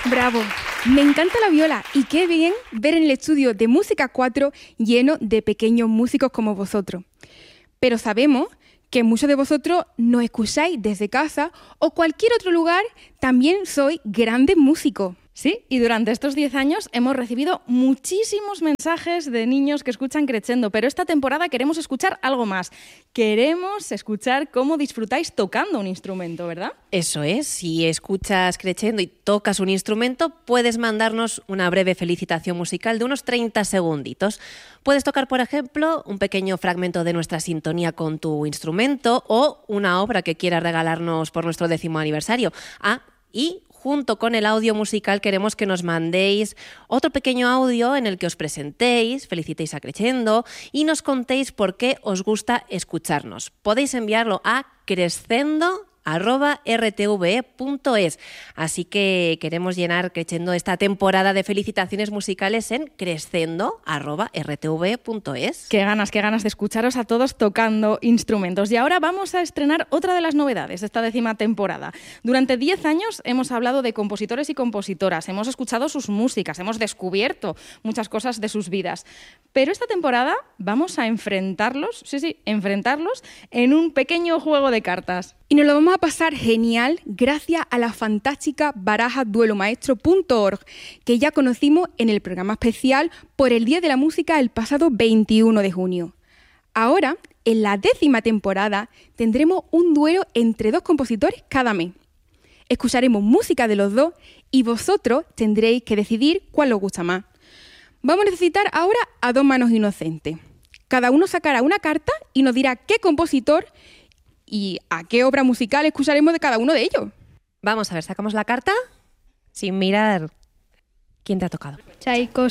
Bravo, me encanta la viola y qué bien ver en el estudio de Música 4 lleno de pequeños músicos como vosotros. Pero sabemos que muchos de vosotros nos escucháis desde casa o cualquier otro lugar, también sois grandes músicos. Sí, y durante estos 10 años hemos recibido muchísimos mensajes de niños que escuchan Crescendo, pero esta temporada queremos escuchar algo más. Queremos escuchar cómo disfrutáis tocando un instrumento, ¿verdad? Eso es, si escuchas Crescendo y tocas un instrumento, puedes mandarnos una breve felicitación musical de unos 30 segunditos. Puedes tocar, por ejemplo, un pequeño fragmento de nuestra sintonía con tu instrumento o una obra que quieras regalarnos por nuestro 10º aniversario. Y junto con el audio musical queremos que nos mandéis otro pequeño audio en el que os presentéis, felicitéis a Crescendo y nos contéis por qué os gusta escucharnos. Podéis enviarlo a crescendo@rtve.es. Así que queremos llenar Crescendo esta temporada de felicitaciones musicales en crescendo@rtve.es. Qué ganas de escucharos a todos tocando instrumentos. Y ahora vamos a estrenar otra de las novedades de esta 10ª temporada. Durante 10 años hemos hablado de compositores y compositoras, hemos escuchado sus músicas, hemos descubierto muchas cosas de sus vidas. Pero esta temporada vamos a enfrentarlos en un pequeño juego de cartas. Y nos lo vamos a pasar genial gracias a la fantástica baraja duelomaestro.org, que ya conocimos en el programa especial por el Día de la Música el pasado 21 de junio. Ahora, en la 10ª temporada, tendremos un duelo entre dos compositores cada mes. Escucharemos música de los dos y vosotros tendréis que decidir cuál os gusta más. Vamos a necesitar ahora a dos manos inocentes. Cada uno sacará una carta y nos dirá qué compositor y a qué obra musical escucharemos de cada uno de ellos. Vamos a ver, sacamos la carta sin mirar quién te ha tocado. Tchaikovsky.